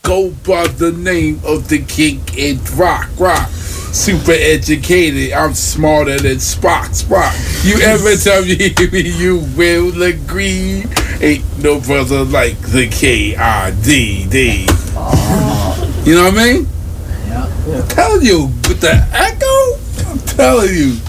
go by the name of the King and Rock. Super educated, I'm smarter than Spock. You ever tell me you will agree? Ain't no brother like the K-I-D-D. You know what I mean? Yeah. I'm telling you, with the echo, I'm telling you.